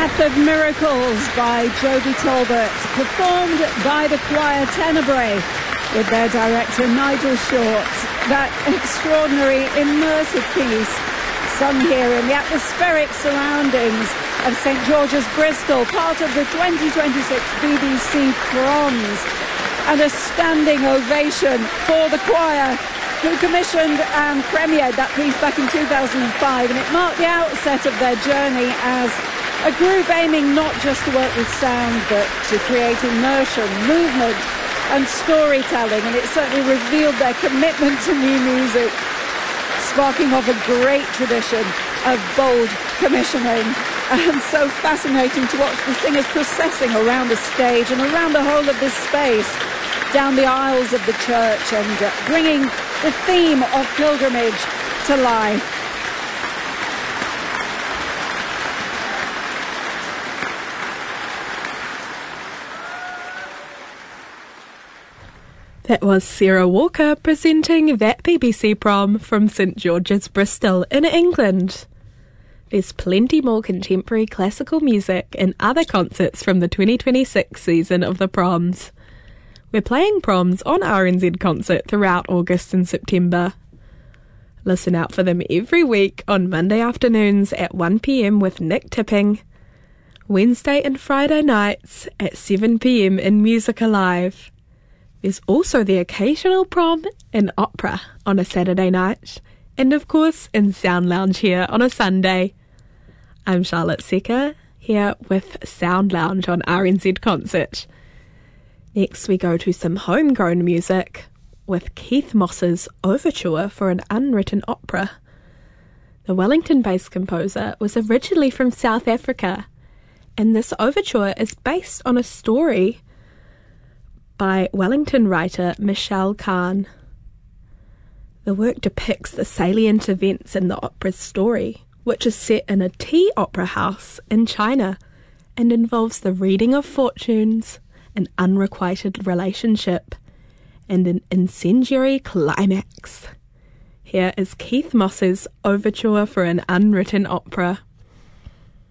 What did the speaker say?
Path of Miracles by Joby Talbot, performed by the choir Tenebrae with their director Nigel Short. That extraordinary immersive piece sung here in the atmospheric surroundings of St George's, Bristol, part of the 2026 BBC Proms. And a standing ovation for the choir, who commissioned and premiered that piece back in 2005, and it marked the outset of their journey as a group aiming not just to work with sound but to create immersion, movement and storytelling, and it certainly revealed their commitment to new music, sparking off a great tradition of bold commissioning. And so fascinating to watch the singers processing around the stage and around the whole of this space, down the aisles of the church, and bringing the theme of pilgrimage to life. That was Sarah Walker presenting that BBC prom from St George's, Bristol in England. There's plenty more contemporary classical music and other concerts from the 2026 season of the proms. We're playing proms on RNZ Concert throughout August and September. Listen out for them every week on Monday afternoons at 1 p.m. with Nick Tipping, Wednesday and Friday nights at 7 p.m. in Music Alive. There's also the occasional prom in opera on a Saturday night, and of course in Sound Lounge here on a Sunday. I'm Charlotte Secker, here with Sound Lounge on RNZ Concert. Next we go to some homegrown music with Keith Moss's Overture for an Unwritten Opera. The Wellington-based composer was originally from South Africa, and this overture is based on a story by Wellington writer Michelle Kahn. The work depicts the salient events in the opera's story, which is set in a tea opera house in China and involves the reading of fortunes, an unrequited relationship, and an incendiary climax. Here is Keith Moss's Overture for an Unwritten Opera.